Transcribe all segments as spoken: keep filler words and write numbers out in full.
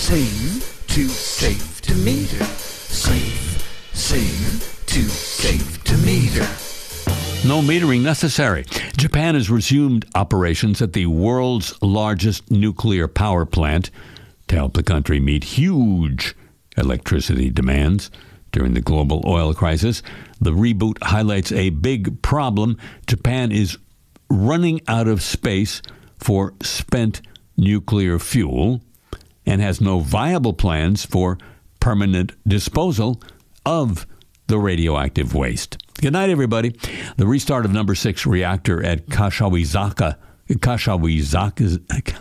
Save to save to meter. Save, save to save to meter. No metering necessary. Japan has resumed operations at the world's largest nuclear power plant to help the country meet huge electricity demands during the global oil crisis. The reboot highlights a big problem. Japan is running out of space for spent nuclear fuel and has no viable plans for permanent disposal of the radioactive waste. Good night, everybody. The restart of number six reactor at Kashiwazaki, Kashiwazaki,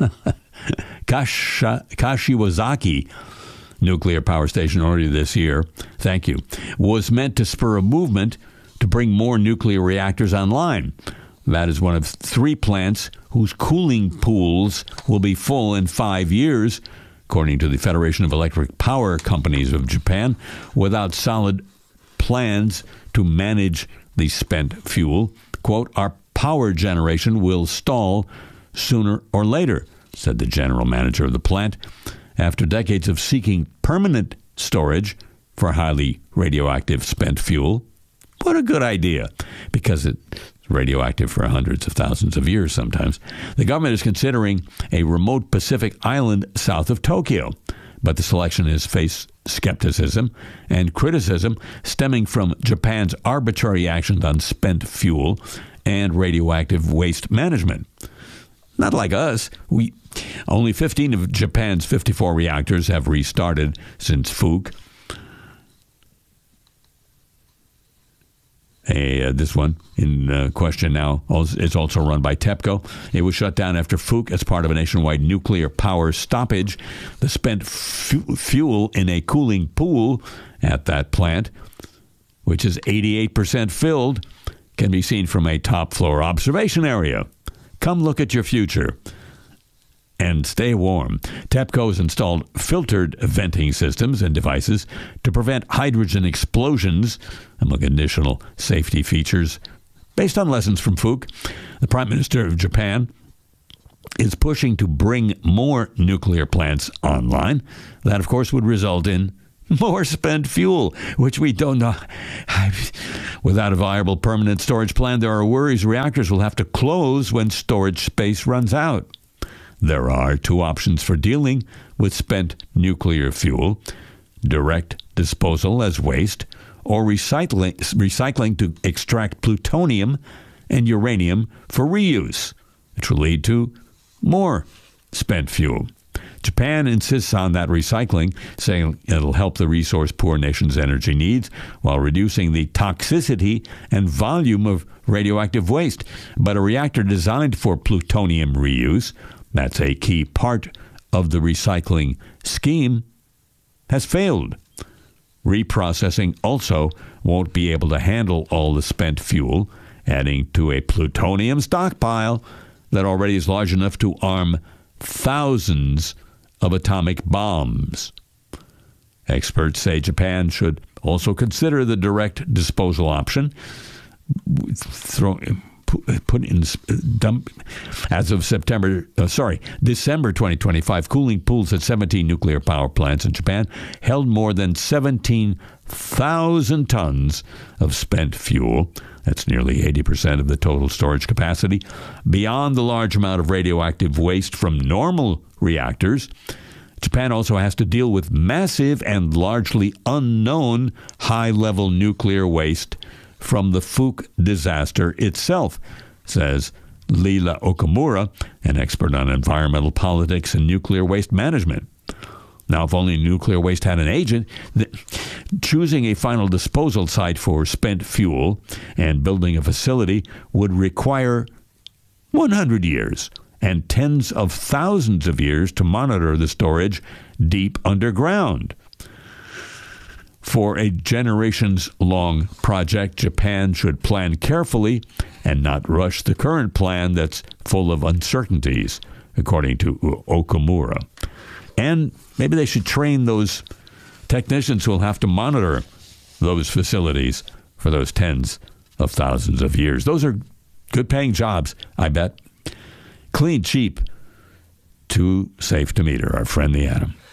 Kashiwazaki nuclear power station earlier this year, thank you, was meant to spur a movement to bring more nuclear reactors online. That is one of three plants whose cooling pools will be full in five years, according to the Federation of Electric Power Companies of Japan, without solid plans to manage the spent fuel. Quote, our power generation will stall sooner or later, said the general manager of the plant, after decades of seeking permanent storage for highly radioactive spent fuel. What a good idea, because it's radioactive for hundreds of thousands of years sometimes. The government is considering a remote Pacific island south of Tokyo, but the selection has faced skepticism and criticism stemming from Japan's arbitrary actions on spent fuel and radioactive waste management. Not like us. We only fifteen of Japan's fifty-four reactors have restarted since Fukushima. A, uh, this one in uh, question now is also run by TEPCO. It was shut down after Fukushima as part of a nationwide nuclear power stoppage. The spent fu- fuel in a cooling pool at that plant, which is eighty-eight percent filled, can be seen from a top-floor observation area. Come look at your future and stay warm. TEPCO has installed filtered venting systems and devices to prevent hydrogen explosions, among additional safety features. Based on lessons from Fukushima, the Prime Minister of Japan is pushing to bring more nuclear plants online. That, of course, would result in more spent fuel, which we don't know. Without a viable permanent storage plan, there are worries reactors will have to close when storage space runs out. There are two options for dealing with spent nuclear fuel: direct disposal as waste, or recycling, recycling to extract plutonium and uranium for reuse, which will lead to more spent fuel. Japan insists on that recycling, saying it'll help the resource-poor nation's energy needs while reducing the toxicity and volume of radioactive waste. But a reactor designed for plutonium reuse, that's a key part of the recycling scheme, has failed. Reprocessing also won't be able to handle all the spent fuel, adding to a plutonium stockpile that already is large enough to arm thousands of atomic bombs. Experts say Japan should also consider the direct disposal option. Throw, put in dump as of September, uh, sorry, December twenty twenty-five, cooling pools at seventeen nuclear power plants in Japan held more than seventeen thousand tons of spent fuel. That's nearly eighty percent of the total storage capacity. Beyond the large amount of radioactive waste from normal reactors, Japan also has to deal with massive and largely unknown high-level nuclear waste from the Fukushima disaster itself, says Leela Okamura, an expert on environmental politics and nuclear waste management. Now, if only nuclear waste had an agent, th- choosing a final disposal site for spent fuel and building a facility would require one hundred years and tens of thousands of years to monitor the storage deep underground. For a generations-long project, Japan should plan carefully and not rush the current plan that's full of uncertainties, according to Okamura. And maybe they should train those technicians who will have to monitor those facilities for those tens of thousands of years. Those are good-paying jobs, I bet. Clean, cheap, too safe to meter, our friend the Atom.